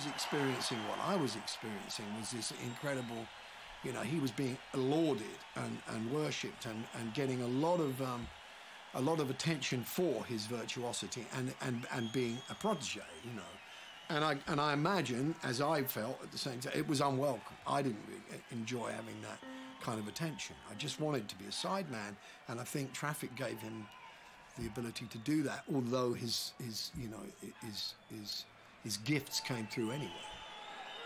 experiencing what I was experiencing was this incredible, he was being lauded and worshipped and getting a lot of attention for his virtuosity and being a protege, And I imagine, as I felt at the same time, it was unwelcome. I didn't really enjoy having that kind of attention. I just wanted to be a sideman, and I think Traffic gave him the ability to do that, although his gifts came through anyway.